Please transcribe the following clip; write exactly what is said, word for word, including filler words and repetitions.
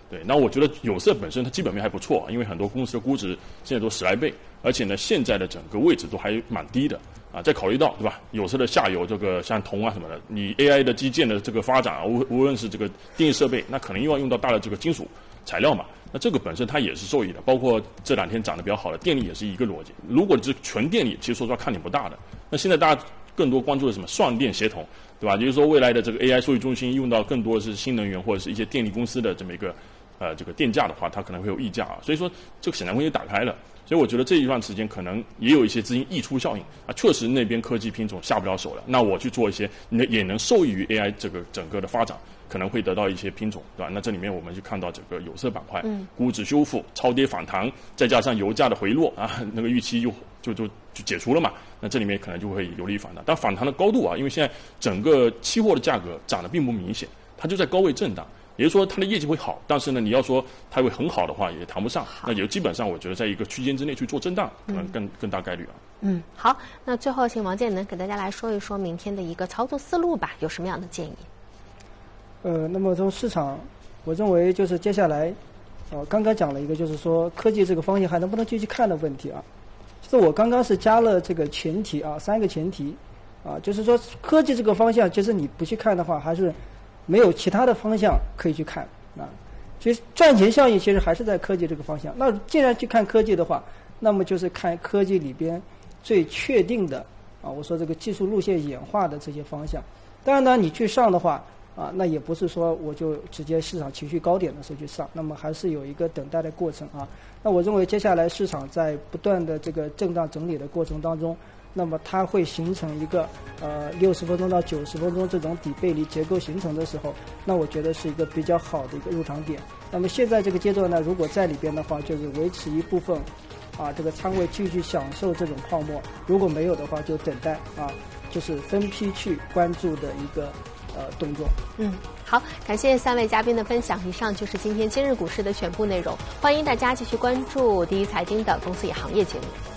对，那我觉得有色本身它基本面还不错，因为很多公司的估值现在都十来倍，而且呢，现在的整个位置都还蛮低的啊。再考虑到对吧，有色的下游这个像铜啊什么的，你 A I 的基建的这个发展啊，无无论是这个电子设备，那可能又要用到大量这个金属材料嘛，那这个本身它也是受益的。包括这两天涨得比较好的电力也是一个逻辑。如果是纯电力，其实说实话看点不大的。那现在大家更多关注的是什么？双电协同，对吧？也就是说，未来的这个 A I 数据中心用到更多的是新能源或者是一些电力公司的这么一个呃这个电价的话，它可能会有溢价啊。所以说这个显然空间打开了。所以我觉得这一段时间可能也有一些资金溢出效应啊，确实那边科技品种下不了手了。那我去做一些，也能受益于 A I 这个整个的发展，可能会得到一些品种，对吧？那这里面我们就看到整个有色板块，嗯，估值修复、超跌反弹，再加上油价的回落啊，那个预期就就就就解除了嘛。那这里面可能就会有利反弹，但反弹的高度啊，因为现在整个期货的价格涨得并不明显，它就在高位震荡。也就是说，它的业绩会好，但是呢，你要说它会很好的话，也谈不上。那也基本上，我觉得在一个区间之内去做震荡，可能更、嗯、更大概率啊。 嗯，好，那最后请王建能给大家来说一说明天的一个操作思路吧，有什么样的建议？ 呃，那么从市场，我认为就是接下来，呃，刚刚讲了一个，就是说科技这个方向还能不能继续看的问题啊。其实我刚刚是加了这个前提啊，三个前提啊，就是说科技这个方向，其实你不去看的话，还是没有其他的方向可以去看啊。其实赚钱效应其实还是在科技这个方向。那既然去看科技的话，那么就是看科技里边最确定的啊，我说这个技术路线演化的这些方向。当然呢，你去上的话啊，那也不是说我就直接市场情绪高点的时候去上，那么还是有一个等待的过程啊。那我认为接下来市场在不断的这个震荡整理的过程当中，那么它会形成一个呃六十分钟到九十分钟这种底背离结构形成的时候，那我觉得是一个比较好的一个入场点。那么现在这个阶段呢，如果在里边的话，就是维持一部分啊这个仓位继续享受这种泡沫，如果没有的话就等待啊，就是分批去关注的一个呃动作。 嗯，好，感谢三位嘉宾的分享。以上就是今天今日股市的全部内容，欢迎大家继续关注第一财经的公司与行业节目。